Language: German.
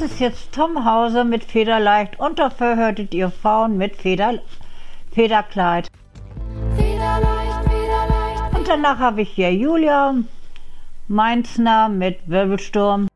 ist jetzt Tom Hauser mit Federleicht und dafür hörtet ihr Frauen mit Federkleid. Und danach habe ich hier Julia Mainzner mit Wirbelsturm.